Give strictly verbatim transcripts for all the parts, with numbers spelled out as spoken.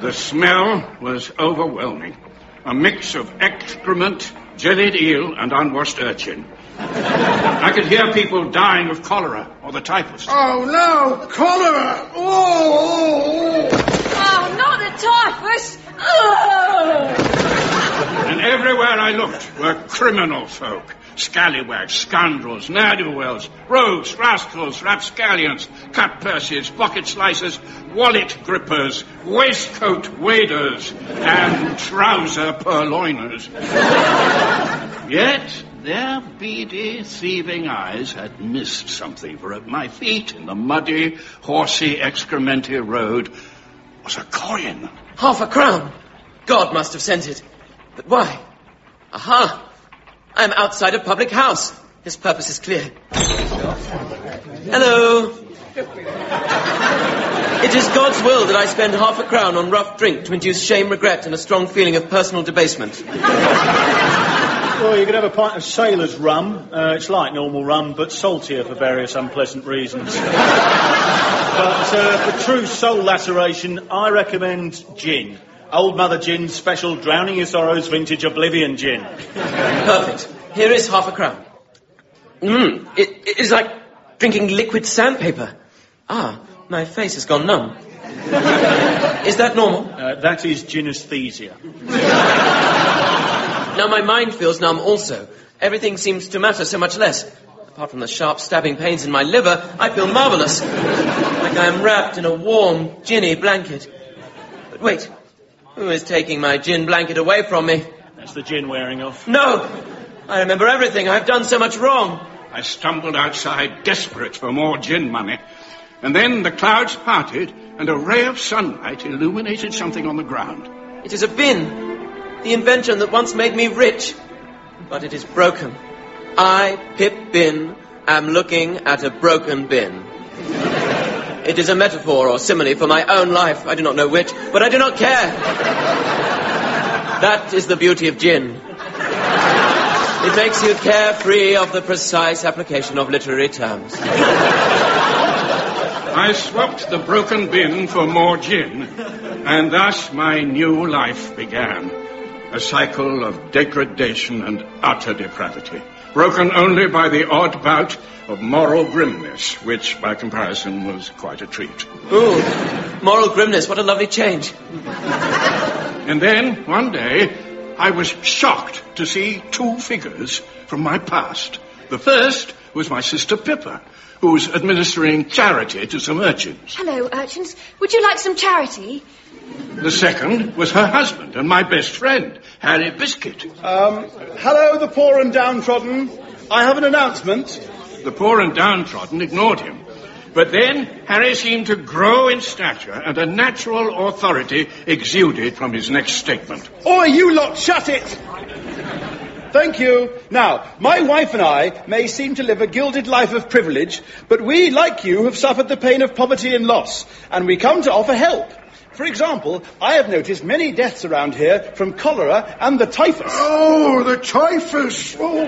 The smell was overwhelming. A mix of excrement, jellied eel, and unwashed urchin. I could hear people dying of cholera or the typhus. Oh, no! Cholera! Oh, oh, oh. Oh, not the typhus! Oh. And everywhere I looked were criminal folk. Scallywags, scoundrels, ne'er-do-wells, rogues, rascals, rapscallions, cut-purses, pocket slicers, wallet grippers, waistcoat waders, and trouser purloiners. Yet their beady, thieving eyes had missed something, for at my feet, in the muddy, horsey, excrementy road, was a coin. Half a crown. God must have sent it. But why? Aha! I am outside a public house. His purpose is clear. Hello. It is God's will that I spend half a crown on rough drink to induce shame, regret, and a strong feeling of personal debasement. Well, you could have a pint of sailor's rum. Uh, it's like normal rum, but saltier for various unpleasant reasons. But uh, for true soul laceration, I recommend gin. Old Mother Gin's special Drowning Your Sorrows vintage Oblivion gin. Perfect. Here is half a crown. Mmm, it, it is like drinking liquid sandpaper. Ah, my face has gone numb. Is that normal? Uh, that is gynesthesia. Now my mind feels numb also. Everything seems to matter so much less. Apart from the sharp stabbing pains in my liver, I feel marvellous. Like I am wrapped in a warm, ginny blanket. But wait. Who is taking my gin blanket away from me? That's the gin wearing off. No! I remember everything. I've done so much wrong. I stumbled outside, desperate for more gin money. And then the clouds parted, and a ray of sunlight illuminated something on the ground. It is a bin. The invention that once made me rich. But it is broken. I, Pip Bin, am looking at a broken bin. It is a metaphor or simile for my own life. I do not know which, but I do not care. That is the beauty of gin. It makes you carefree of the precise application of literary terms. I swapped the broken bin for more gin, and thus my new life began. A cycle of degradation and utter depravity, broken only by the odd bout of moral grimness, which, by comparison, was quite a treat. Ooh, moral grimness, what a lovely change. And then, one day, I was shocked to see two figures from my past. The first was my sister Pippa, who was administering charity to some urchins. Hello, urchins. Would you like some charity? The second was her husband and my best friend, Harry Biscuit. Um, hello, the poor and downtrodden. I have an announcement. The poor and downtrodden ignored him. But then Harry seemed to grow in stature, and a natural authority exuded from his next statement. Oi, you lot, shut it! Thank you. Now, my wife and I may seem to live a gilded life of privilege, but we, like you, have suffered the pain of poverty and loss, and we come to offer help. For example, I have noticed many deaths around here from cholera and the typhus. Oh, the typhus! Oh.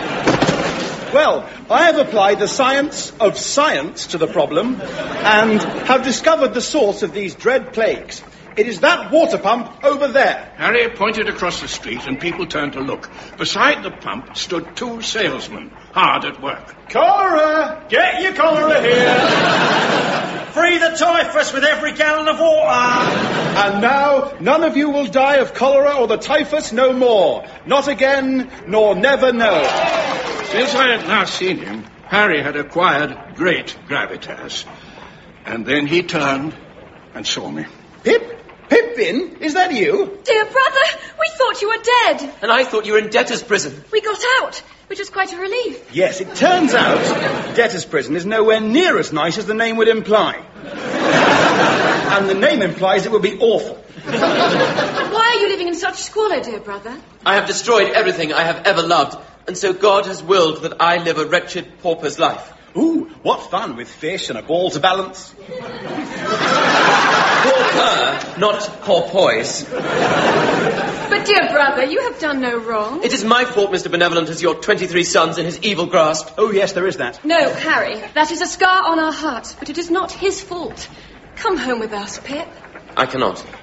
Well, I have applied the science of science to the problem and have discovered the source of these dread plagues. It is that water pump over there. Harry pointed across the street and people turned to look. Beside the pump stood two salesmen, hard at work. Cholera! Get your cholera here! Free the typhus with every gallon of water! And now, none of you will die of cholera or the typhus no more. Not again, nor never know. Since I had last seen him, Harry had acquired great gravitas. And then he turned and saw me. Pip? Pip-Bin? Is that you? Dear brother, we thought you were dead. And I thought you were in debtor's prison. We got out, which was quite a relief. Yes, it turns out debtor's prison is nowhere near as nice as the name would imply. And the name implies it would be awful. Why are you living in such squalor, dear brother? I have destroyed everything I have ever loved, and so God has willed that I live a wretched pauper's life. Ooh, what fun with fish and a ball to balance. Pauper, not porpoise. But, dear brother, you have done no wrong. It is my fault Mister Benevolent has your twenty-three sons in his evil grasp. Oh, yes, there is that. No, Harry, that is a scar on our hearts, but it is not his fault. Come home with us, Pip. I cannot.